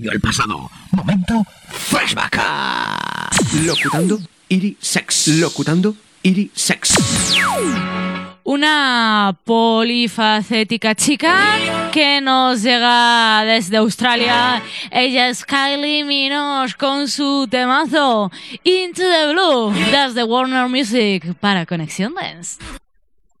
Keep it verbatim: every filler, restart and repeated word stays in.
sucedió el pasado. Momento flashback. Locutando Iri Sex. Locutando Iri Sex. Una polifacética chica que nos llega desde Australia. Ella es Kylie Minogue con su temazo Into the Blue desde Warner Music para Conexión Dance.